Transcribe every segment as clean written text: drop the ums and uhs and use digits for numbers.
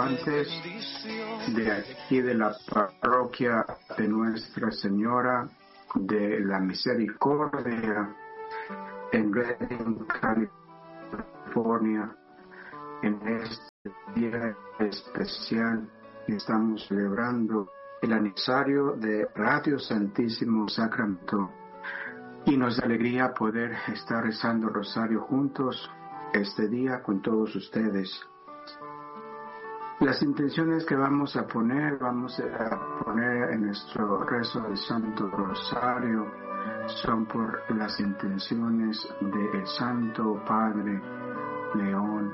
participantes de aquí de la parroquia de Nuestra Señora de la Misericordia en Redding, California, en este día especial que estamos celebrando el aniversario de Radio Santísimo Sacramento, y nos da alegría poder estar rezando rosario juntos este día con todos ustedes. Las intenciones que vamos a poner en nuestro rezo del Santo Rosario son por las intenciones del Santo Padre León.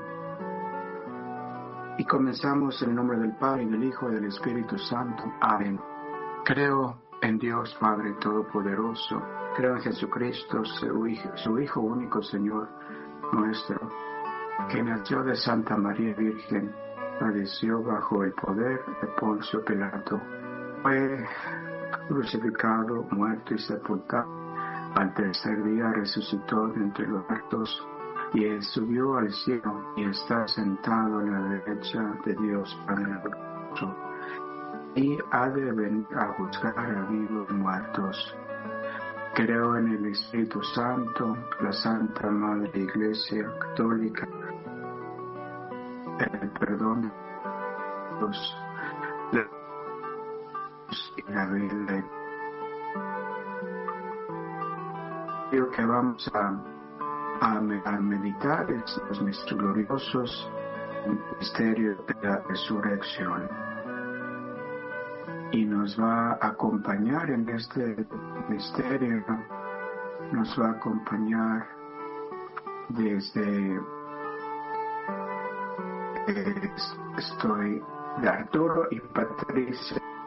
Y comenzamos en el nombre del Padre, y del Hijo, y del Espíritu Santo. Amén. Creo en Dios Padre Todopoderoso, creo en Jesucristo, su Hijo único Señor nuestro, que nació de Santa María Virgen, padeció bajo el poder de Poncio Pilato, fue crucificado, muerto y sepultado. Al tercer día resucitó de entre los muertos, y él subió al cielo y está sentado a la derecha de Dios Padre glorioso, y ha de venir a juzgar a vivos y muertos. Creo en el Espíritu Santo, la Santa Madre Iglesia Católica, el perdón de los y la vida. Creo que vamos a meditar en los misterios gloriosos, el misterio de la resurrección. Y nos va a acompañar en este misterio, nos va a acompañar desde estoy de Arturo y Patricia